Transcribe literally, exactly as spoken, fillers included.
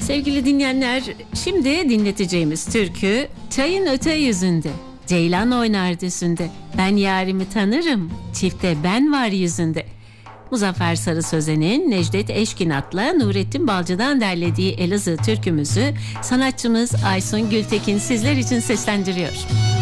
Sevgili dinleyenler, şimdi dinleteceğimiz türkü Çayın Öte Yüzünde, Ceylan oynar düzünde, ben yarimi tanırım, çifte ben var yüzünde. Muzaffer Sarı Sözen'in Necdet Eşkinat'la Nurettin Balcı'dan derlediği Elazığ türkümüzü sanatçımız Aysun Gültekin sizler için seslendiriyor.